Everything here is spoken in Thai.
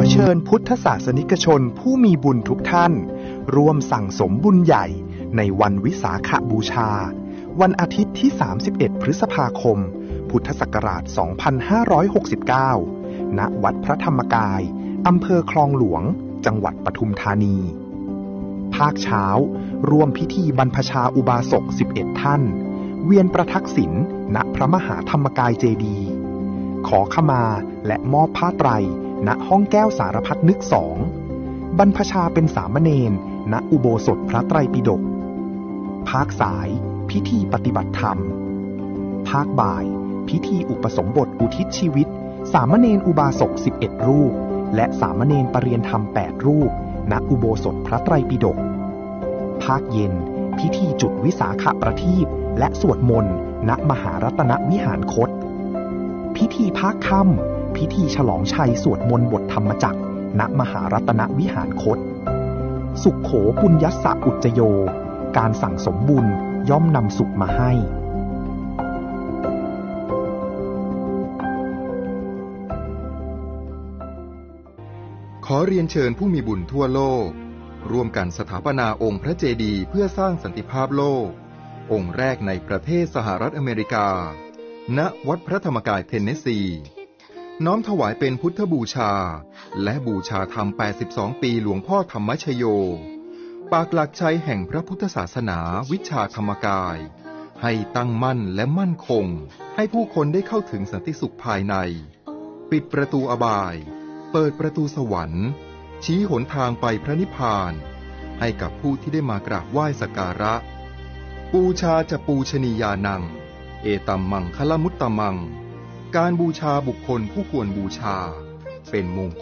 เชิญพุทธศาสนิกชนผู้มีบุญทุกท่านร่วมสั่งสมบุญใหญ่ในวันวิสาขบูชาวันอาทิตย์ที่31พฤษภาคมพุทธศักราช2569ณวัดพระธรรมกายอำเภอคลองหลวงจังหวัดปทุมธานีภาคเช้าร่วมพิธีบรรพชาอุบาสก11ท่านเวียนประทักษิณณพระมหาธรรมกายเจดีย์ขอขมาและมอบผ้าไตรณห้องแก้วสารพัดนึก2บรรพชาเป็นสามเณรณอุโบสถพระไตรปิฎกภาคสายพิธีปฏิบัติธรรมภาคบ่ายพิธีอุปสมบทอุทิศชีวิตสามเณรอุบาสก11รูปและสามเณรปรริยนธรรม8รูปณอุโบสถพระไตรปิฎกภาคเย็นพิธีจุดวิสาขประทีปและสวดมนต์ณมหารัตนวิหารคตพิธีภาคค่ำพิธีฉลองชัยสวดมนต์บทธรรมจักรณมหารัตนวิหารคตสุขโขปุญญัสสะอุจจโยการสั่งสมบุญย่อมนำสุขมาให้ขอเรียนเชิญผู้มีบุญทั่วโลกร่วมกันสถาปนาองค์พระเจดีย์เพื่อสร้างสันติภาพโลกองค์แรกในประเทศสหรัฐอเมริกาณวัดพระธรรมกายเทนเนสซีน้อมถวายเป็นพุทธบูชาและบูชาธรรม82ปีหลวงพ่อธรรมชโยปากหลักชัยแห่งพระพุทธศาสนาวิชาธรรมกายให้ตั้งมั่นและมั่นคงให้ผู้คนได้เข้าถึงสันติสุขภายในปิดประตูอบายเปิดประตูสวรรค์ชี้หนทางไปพระนิพพานให้กับผู้ที่ได้มากราบไหว้สักการะบูชาจะปูชนียานังเอตัมมังคลมุตตมังการบูชาบุคคลผู้ควรบูชาเป็นมง